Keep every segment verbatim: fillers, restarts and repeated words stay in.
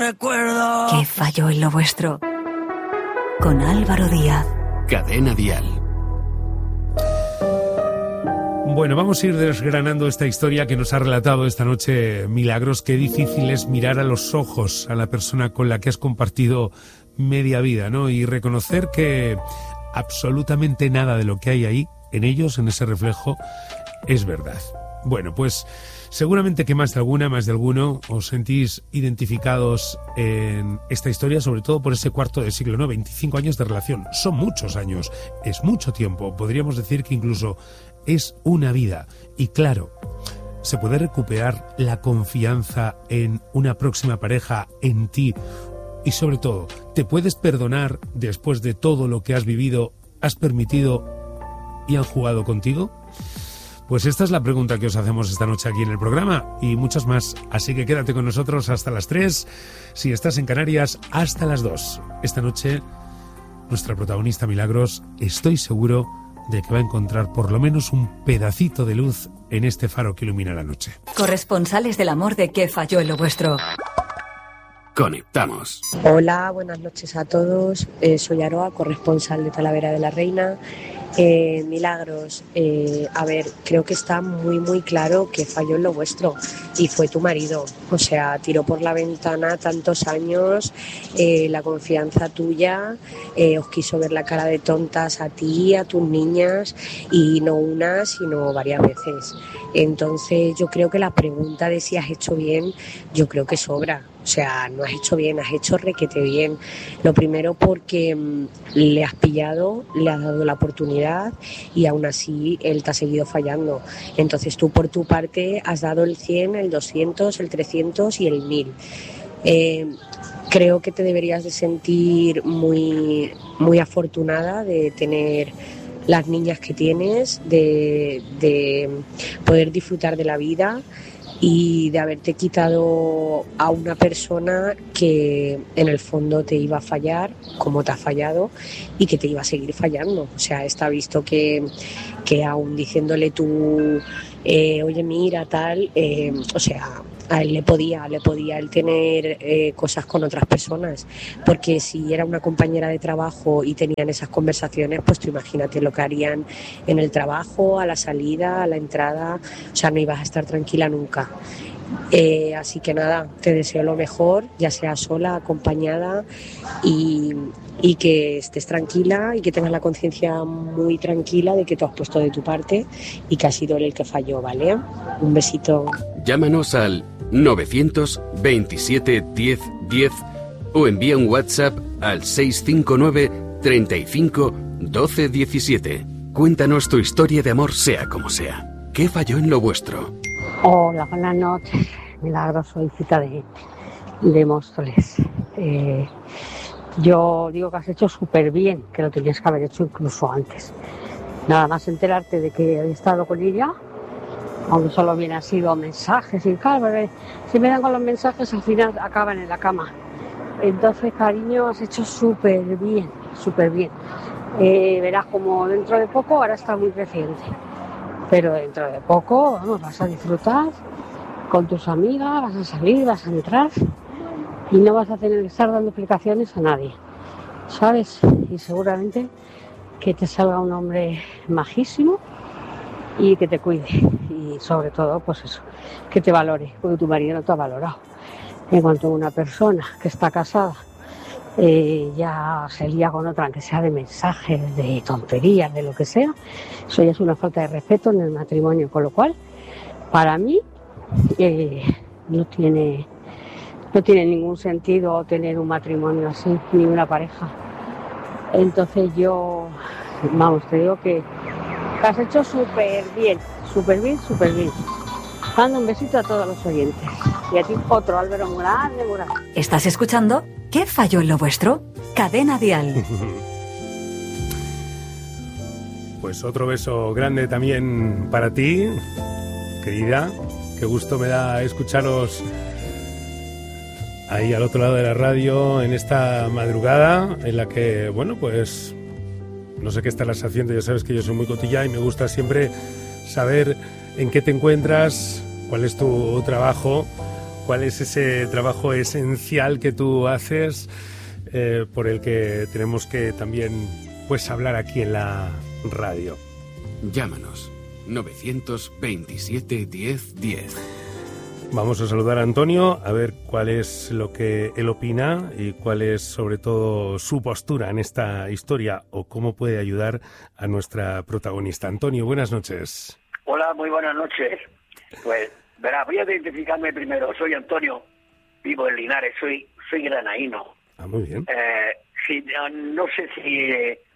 recuerdo. ¿Qué falló en lo vuestro? Con Álvaro Díaz. Cadena Dial. Bueno, vamos a ir desgranando esta historia que nos ha relatado esta noche Milagros. Qué difícil es mirar a los ojos a la persona con la que has compartido media vida, ¿no? Y reconocer que absolutamente nada de lo que hay ahí, en ellos, en ese reflejo, es verdad. Bueno, pues seguramente que más de alguna, más de alguno, os sentís identificados en esta historia, sobre todo por ese cuarto de siglo, ¿no? veinticinco años de relación. Son muchos años, es mucho tiempo. Podríamos decir que incluso es una vida. Y claro, se puede recuperar la confianza en una próxima pareja, en ti. Y sobre todo, ¿te puedes perdonar después de todo lo que has vivido, has permitido y han jugado contigo? Pues esta es la pregunta que os hacemos esta noche aquí en el programa y muchas más. Así que quédate con nosotros hasta las tres. Si estás en Canarias, hasta las dos. Esta noche, nuestra protagonista Milagros, estoy seguro de que va a encontrar por lo menos un pedacito de luz en este faro que ilumina la noche. Corresponsales del amor de ¿Qué falló en lo vuestro? Conectamos. Hola, buenas noches a todos. Eh, soy Aroa, corresponsal de Talavera de la Reina. Eh, Milagros, eh, a ver, creo que está muy muy claro que falló en lo vuestro y fue tu marido, o sea, tiró por la ventana tantos años, eh, la confianza tuya, eh, os quiso ver la cara de tontas a ti, a tus niñas y no una sino varias veces. Entonces yo creo que la pregunta de si has hecho bien, yo creo que sobra. O sea, no has hecho bien, has hecho requete bien. Lo primero porque mmm, le has pillado, le has dado la oportunidad y aún así él te ha seguido fallando. Entonces tú por tu parte has dado el cien, el doscientos, el trescientos y el mil. Eh, creo que te deberías de sentir muy, muy afortunada de tener las niñas que tienes, de, de poder disfrutar de la vida y de haberte quitado a una persona que en el fondo te iba a fallar como te ha fallado y que te iba a seguir fallando. O sea, está visto que, que aún diciéndole tú, eh, oye mira tal, eh, o sea, a él le podía, le podía él tener eh, cosas con otras personas, porque si era una compañera de trabajo y tenían esas conversaciones, pues tú imagínate lo que harían en el trabajo, a la salida, a la entrada, o sea, no ibas a estar tranquila nunca. Eh, así que nada, te deseo lo mejor, ya sea sola, acompañada y, y que estés tranquila y que tengas la conciencia muy tranquila de que tú has puesto de tu parte y que ha sido él el que falló, ¿vale? Un besito. Llámanos al novecientos veintisiete diez diez o envía un WhatsApp al seiscientos cincuenta y nueve treinta y cinco doce diecisiete. Cuéntanos tu historia de amor, sea como sea. ¿Qué falló en lo vuestro? Hola, buenas noches. Milagros, soy Cita de, de Móstoles. Eh, yo digo que has hecho súper bien, que lo tenías que haber hecho incluso antes. Nada más enterarte de que he estado con ella, aunque solo hubieran sido mensajes y tal, si me dan con los mensajes al final acaban en la cama. Entonces, cariño, has hecho súper bien, súper bien. Eh, verás como dentro de poco, ahora está muy reciente, pero dentro de poco, vamos, vas a disfrutar con tus amigas, vas a salir, vas a entrar y no vas a tener que estar dando explicaciones a nadie, ¿sabes? Y seguramente que te salga un hombre majísimo y que te cuide y sobre todo, pues eso, que te valore, porque tu marido no te ha valorado. En cuanto a una persona que está casada eh, ya se lía con otra, aunque sea de mensajes, de tonterías, de lo que sea, eso ya es una falta de respeto en el matrimonio, con lo cual, para mí, eh, no tiene no tiene ningún sentido tener un matrimonio así, ni una pareja. Entonces yo, vamos, te digo que, que has hecho súper bien, súper bien, súper bien. Dando un besito a todos los oyentes. Y a ti otro, Álvaro, muy grande, muy grande. ¿Estás escuchando? ¿Qué falló en lo vuestro? Cadena Dial. Pues otro beso grande también para ti, querida. Qué gusto me da escucharos ahí al otro lado de la radio en esta madrugada en la que, bueno, pues no sé qué estarás haciendo. Ya sabes que yo soy muy cotilla y me gusta siempre saber en qué te encuentras, cuál es tu trabajo, ¿Cuál es ese trabajo esencial que tú haces, eh, por el que tenemos que también pues hablar aquí en la radio? Llámanos novecientos veintisiete diez diez. Vamos a saludar a Antonio, a ver cuál es lo que él opina y cuál es sobre todo su postura en esta historia o cómo puede ayudar a nuestra protagonista. Antonio, buenas noches. Hola, muy buenas noches. Pues, verá, voy a identificarme primero. Soy Antonio, vivo en Linares, soy soy granaíno. Ah, muy bien. Eh, sí, no, no sé si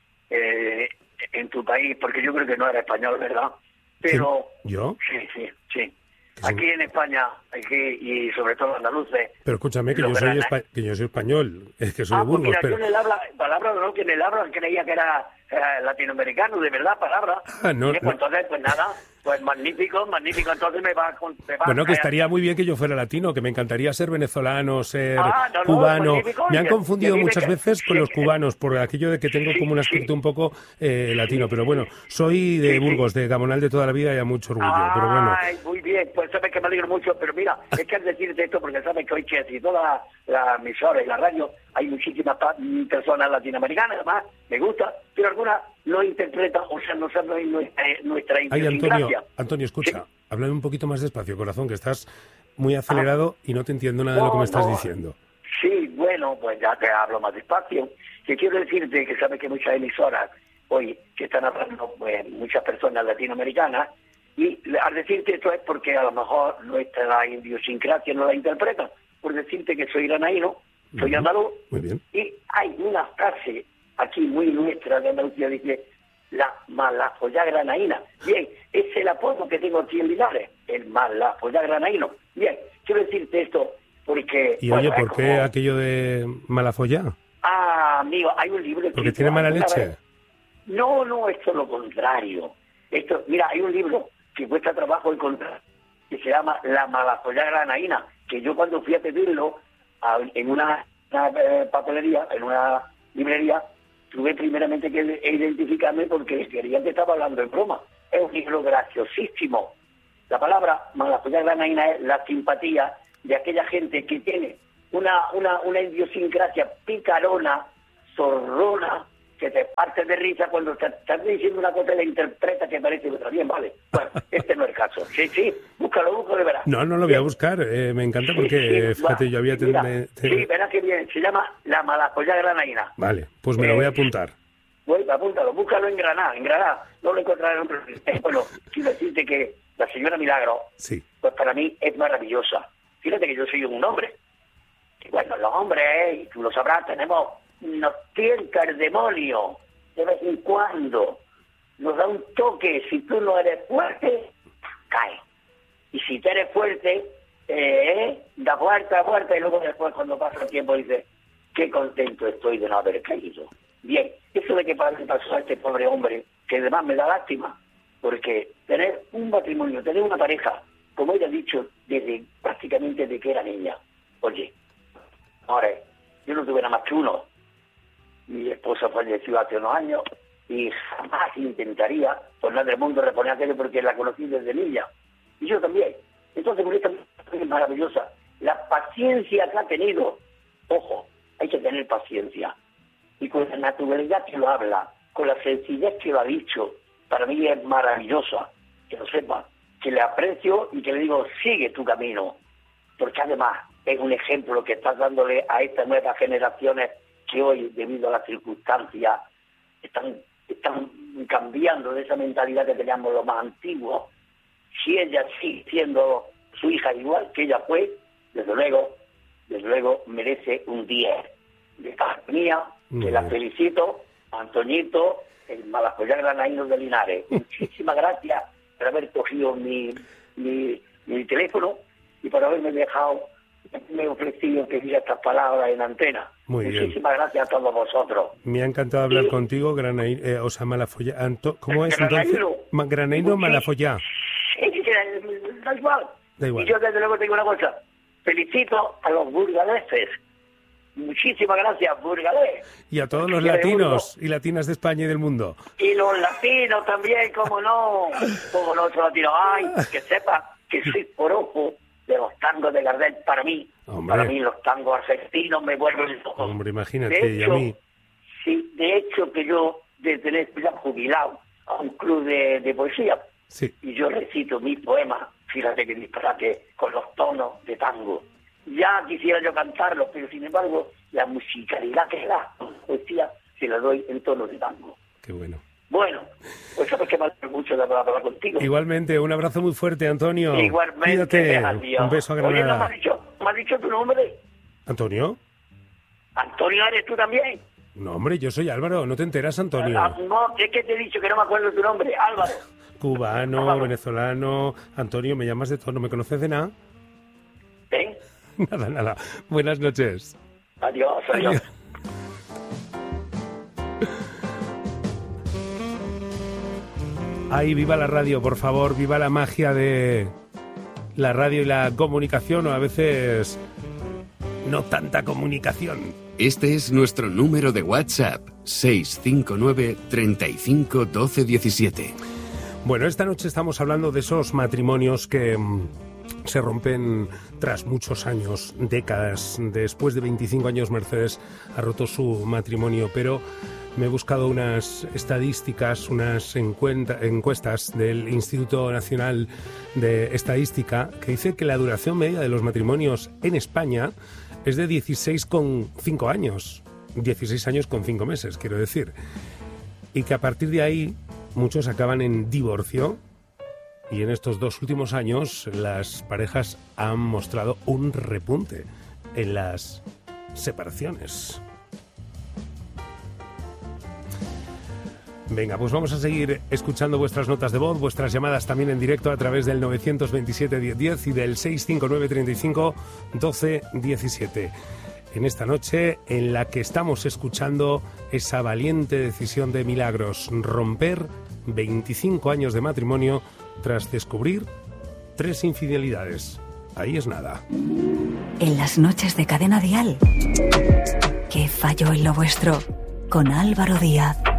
eh, en tu país, porque yo creo que no era español, ¿verdad? Pero ¿Yo? Sí, sí, sí. Aquí en España, aquí y sobre todo andaluces. Pero escúchame, que yo soy espa- que yo soy español, es que soy ah, de Burgos. Pues mira, pero... yo en el habla, palabra no, que en el habla creía que era eh, latinoamericano, de verdad, palabra. Ah, no, y pues no. Entonces, pues nada, pues magnífico, magnífico, entonces me va, con- me va Bueno, que a- estaría muy bien que yo fuera latino, que me encantaría ser venezolano, ser Ah, no, no, cubano. magnífico, Me han que- confundido que vive muchas que- veces con sí, los que- cubanos, por aquello de que tengo sí, como un sí. aspecto un poco eh, latino. Pero bueno, soy de Sí, sí. Burgos, de Gamonal de toda la vida y a mucho orgullo. Pero bueno, Ay, muy bien, pues sabes que me alegro mucho, pero mira, es que al decirte esto, porque sabes que hoy que y toda la emisora y la radio, hay muchísimas pa- personas latinoamericanas, además, me gusta, pero algunas no interpretan, o sea, no saben nuestra, nuestra ay, Antonio, idiosincrasia. Antonio, escucha, Sí. háblame un poquito más despacio, corazón, que estás muy acelerado y no te entiendo nada de lo que No, me estás no. diciendo. Sí, bueno, pues ya te hablo más despacio. Que quiero decirte que sabes que muchas emisoras hoy que están hablando, pues muchas personas latinoamericanas, y al decirte esto es porque a lo mejor nuestra idiosincrasia no la interpretan. Por decirte que soy granaíno, soy Ujú. andaluz, Muy bien. y hay una frase aquí muy nuestra de Andalucía, dice, la malafolla granaína. Bien, es el apodo que tengo aquí en Linares, el malafolla granaíno. Bien, quiero decirte esto porque... Y bueno, oye, es ¿por qué como- aquello de Malafollá? Ah, amigo, hay un libro... ¿Porque escrito tiene mala alguna leche? vez. No, no, esto es lo contrario. Esto, mira, hay un libro que cuesta trabajo encontrar, que se llama La malafolla granaína, que yo cuando fui a pedirlo a- en una, una, eh, papelería, en una librería, tuve primeramente que identificarme porque querían que estaba hablando en broma. Es un libro graciosísimo. La palabra malafolla granaína es la simpatía de aquella gente que tiene una, una, una idiosincrasia picarona, zorrona, que te parte de risa cuando te estás diciendo una cosa y la interpreta que parece otra. Bien, vale. Bueno, este no es el caso. Sí, sí, búscalo, búscalo de verdad. No, no lo voy a buscar. eh, me encanta porque, Sí, sí, fíjate, va. yo había... Mira, ten- te- Sí, verás que bien. Se llama La malafolla granaína. Vale, pues me lo voy a Eh, apuntar. Bueno, apúntalo, búscalo en Granada, en Granada. No lo encontrarás en otro sitio. Bueno, quiero decirte que la señora Milagro, Sí. pues para mí es maravillosa. Fíjate que yo soy un hombre. Y bueno, los hombres, y tú lo sabrás, tenemos, nos tienta el demonio de vez en cuando. Nos da un toque. Si tú no eres fuerte, cae. Y si tú eres fuerte, eh, da fuerza, fuerza, y luego después cuando pasa el tiempo dices, qué contento estoy de no haber caído. Bien, eso de que le pasó a este pobre hombre, que además me da lástima, porque tener un matrimonio, tener una pareja, como ella ha dicho, desde prácticamente desde que era niña. Oye, ahora, yo no tuve nada más que uno. Mi esposa falleció hace unos años y jamás intentaría poner del mundo reponer aquello porque la conocí desde niña. Y yo también. Entonces, con esta mujer es maravillosa. La paciencia que ha tenido, ojo, hay que tener paciencia. Y con la naturalidad que lo habla, con la sencillez que lo ha dicho, para mí es maravillosa. Que lo sepa, que le aprecio y que le digo, sigue tu camino. Porque además es un ejemplo que estás dándole a estas nuevas generaciones que hoy, debido a las circunstancias, están, están cambiando de esa mentalidad que teníamos los más antiguos. Si ella sigue siendo su hija igual que ella fue, desde luego, desde luego merece un diez de parte mía, que la felicito, Antoñito, el malafollá granaíno de Linares. Muchísimas gracias por haber cogido mi, mi, mi teléfono y por haberme dejado, me he ofrecido que diga estas palabras en antena. Muy bien. Muchísimas gracias a todos vosotros. Me ha encantado hablar Sí. contigo, Granaíno, eh, o sea, Malafollá. Anto- ¿Cómo es entonces? Granaíno. Ma- Granaíno o Sí. Malafollá. Sí, sí, da igual. Da igual. Y yo desde luego tengo una cosa. Felicito a los burgaleses. Muchísimas gracias, burgalés. Y a todos los Que de latinos y latinas de España y del mundo. Y los latinos también, como no. Como los otros latinos. Ay, que sepa que soy porojo de los tangos de Gardel, para mí, Hombre. para mí los tangos argentinos me vuelven loco. Hombre, imagínate, de y a hecho, mí. Sí, de hecho que yo, de tener ya jubilado a un club de, de poesía, Sí. y yo recito mis poemas, fíjate que disparate, con los tonos de tango. Ya quisiera yo cantarlos, pero sin embargo, la musicalidad que da la poesía se la doy en tono de tango. Qué bueno. Bueno, pues sabes que me alegro mucho de hablar contigo. Igualmente, un abrazo muy fuerte, Antonio. Igualmente, Cuídate. adiós. Un beso a Oye, ¿no me Granada. has dicho, me has dicho tu nombre? ¿Antonio? ¿Antonio eres tú también? No, hombre, yo soy Álvaro. ¿No te enteras, Antonio? Ah, no, es que te he dicho que no me acuerdo tu nombre, Álvaro. Cubano, Álvaro. venezolano. Antonio, me llamas de todo. ¿No me conoces de nada? ¿Eh? Nada, nada. Buenas noches. Adiós, adiós. Adiós. Ay, viva la radio, por favor, viva la magia de la radio y la comunicación, o a veces no tanta comunicación. Este es nuestro número de WhatsApp, seis cinco nueve, treinta y cinco, doce diecisiete. Bueno, esta noche estamos hablando de esos matrimonios que mm, se rompen tras muchos años, décadas. Después de veinticinco años, Mercedes ha roto su matrimonio, pero me he buscado unas estadísticas, unas encuenta- encuestas del Instituto Nacional de Estadística que dice que la duración media de los matrimonios en España es de dieciséis coma cinco años. dieciséis años con cinco meses, quiero decir. Y que a partir de ahí muchos acaban en divorcio. Y en estos dos últimos años las parejas han mostrado un repunte en las separaciones. Venga, pues vamos a seguir escuchando vuestras notas de voz, vuestras llamadas también en directo a través del nueve veintisiete diez diez y del seis cinco nueve, treinta y cinco, doce diecisiete. En esta noche en la que estamos escuchando esa valiente decisión de Milagros, romper veinticinco años de matrimonio tras descubrir tres infidelidades. Ahí es nada. En las noches de Cadena Dial. ¿Qué falló en lo vuestro? Con Álvaro Díaz.